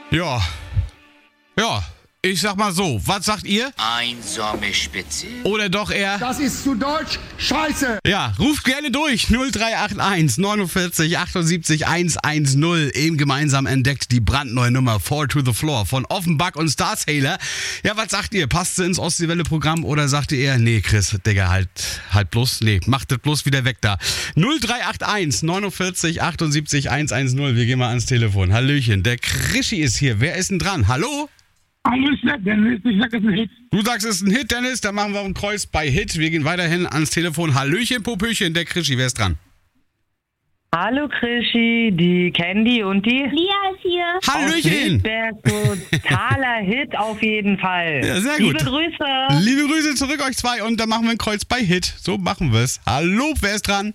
Ja. Ja. Ich sag mal so, was sagt ihr? Einsame Spitze. Oder doch eher... Das ist zu deutsch, scheiße. Ja, ruft gerne durch. 0381 49 78 110. Eben gemeinsam entdeckt die brandneue Nummer Fall to the Floor von Offenbach und Starsailor. Ja, was sagt ihr? Passt sie ins Ostseewelle-Programm oder sagt ihr eher, nee, Chris, Digga, halt bloß, nee, macht das bloß wieder weg da. 0381 49 78 110. Wir gehen mal ans Telefon. Hallöchen, der Krischi ist hier. Wer ist denn dran? Hallo? Hallo, Dennis, ich sag, es ist ein Hit. Du sagst, es ist ein Hit, Dennis, dann machen wir ein Kreuz bei Hit. Wir gehen weiterhin ans Telefon. Hallöchen, Popöchen, der Krischi, wer ist dran? Hallo Krischi, die Candy und die Lia ist hier. Hallöchen! Der totaler Hit auf jeden Fall. Ja, sehr gut. Liebe Grüße. Liebe Grüße zurück euch zwei und dann machen wir ein Kreuz bei Hit. So machen wir es. Hallo, wer ist dran?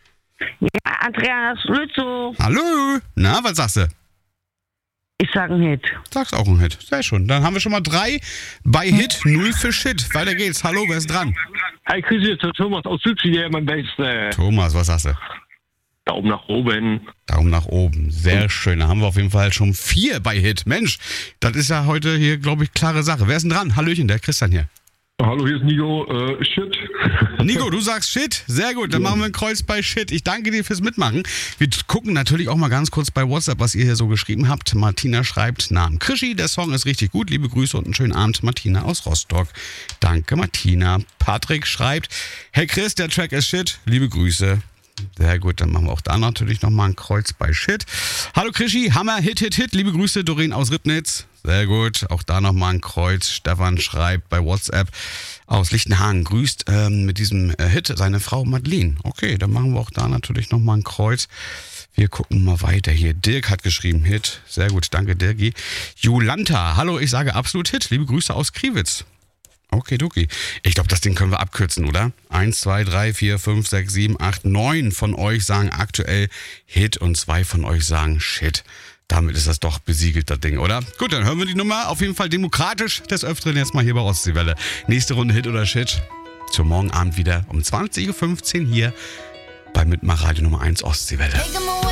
Andreas Lützow. Hallo. Na, was sagst du? Ich sag ein Hit. Sagst auch ein Hit. Sehr schön. Dann haben wir schon mal 3 bei Hit, 0 für Shit. Weiter geht's. Hallo, wer ist dran? Hi Chris, hier ist der Thomas aus Südschweden, mein Beste. Thomas, was sagst du? Daumen nach oben. Daumen nach oben. Sehr schön. Da haben wir auf jeden Fall schon 4 bei Hit. Mensch, das ist ja heute hier, glaube ich, klare Sache. Wer ist denn dran? Hallöchen, der Christian hier. Hallo, hier ist Nico. Shit. Nico, du sagst Shit. Sehr gut, dann machen wir ein Kreuz bei Shit. Ich danke dir fürs Mitmachen. Wir gucken natürlich auch mal ganz kurz bei WhatsApp, was ihr hier so geschrieben habt. Martina schreibt, Namen Krischi, der Song ist richtig gut. Liebe Grüße und einen schönen Abend. Martina aus Rostock. Danke, Martina. Patrick schreibt, hey Chris, der Track ist Shit. Liebe Grüße. Sehr gut, dann machen wir auch da natürlich nochmal ein Kreuz bei Shit. Hallo Krischi, Hammer, Hit, Hit, Hit. Liebe Grüße, Doreen aus Ribnitz. Sehr gut, auch da nochmal ein Kreuz. Stefan schreibt bei WhatsApp aus Lichtenhagen, grüßt mit diesem Hit seine Frau Madeleine. Okay, dann machen wir auch da natürlich nochmal ein Kreuz. Wir gucken mal weiter hier. Dirk hat geschrieben, Hit. Sehr gut, danke Dirki. Jolanta, hallo, ich sage absolut Hit. Liebe Grüße aus Kriwitz. Okay, Duki. Ich glaube, das Ding können wir abkürzen, oder? 1, 2, 3, 4, 5, 6, 7, 8, 9 von euch sagen aktuell Hit und 2 von euch sagen Shit. Damit ist das doch besiegelt, das Ding, oder? Gut, dann hören wir die Nummer. Auf jeden Fall demokratisch des Öfteren jetzt mal hier bei Ostseewelle. Nächste Runde Hit oder Shit. Zum Morgenabend wieder um 20.15 Uhr hier bei Mitmach Radio Nummer 1 Ostseewelle.